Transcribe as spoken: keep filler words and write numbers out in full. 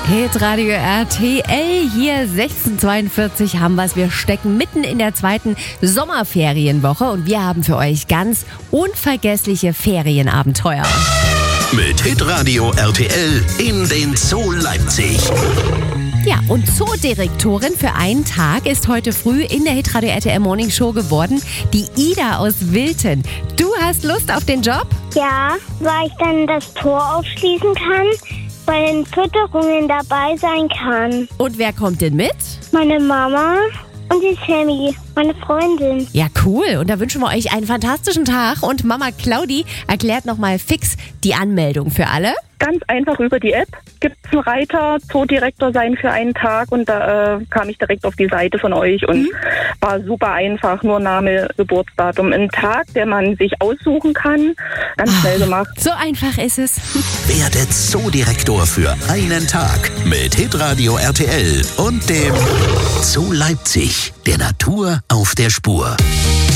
Hitradio R T L, hier sechzehn Uhr zweiundvierzig haben wir es. Wir stecken mitten in der zweiten Sommerferienwoche und wir haben für euch ganz unvergessliche Ferienabenteuer. Mit Hitradio R T L in den Zoo Leipzig. Ja, und Zoodirektorin für einen Tag ist heute früh in der Hitradio R T L Morning Show geworden, die Ida aus Wilten. Du hast Lust auf den Job? Ja, weil ich dann das Tor aufschließen kann, bei den Fütterungen dabei sein kann. Und wer kommt denn mit? Meine Mama und die Sammy, meine Freundin. Ja, cool. Und da wünschen wir euch einen fantastischen Tag. Und Mama Claudi erklärt nochmal fix die Anmeldung für alle. Ganz einfach über die App gibt es einen Reiter, Zoodirektor sein für einen Tag, und da äh, kam ich direkt auf die Seite von euch und mhm. war super einfach, nur Name, Geburtsdatum, ein Tag, der man sich aussuchen kann, ganz Ach, schnell gemacht. So einfach ist es. Werde Zoodirektor für einen Tag mit Hitradio R T L und dem Zoo Leipzig, der Natur auf der Spur.